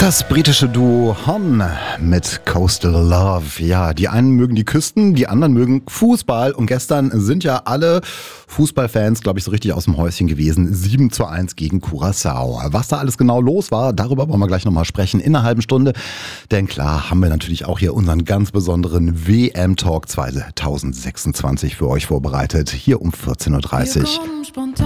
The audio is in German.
Das britische Duo Hon mit Coastal Love. Ja, die einen mögen die Küsten, die anderen mögen Fußball. Und gestern sind ja alle Fußballfans, glaube ich, so richtig aus dem Häuschen gewesen. 7:1 gegen Curaçao. Was da alles genau los war, darüber wollen wir gleich nochmal sprechen in einer halben Stunde. Denn klar haben wir natürlich auch hier unseren ganz besonderen WM-Talk 2026 für euch vorbereitet. Hier um 14:30 Uhr.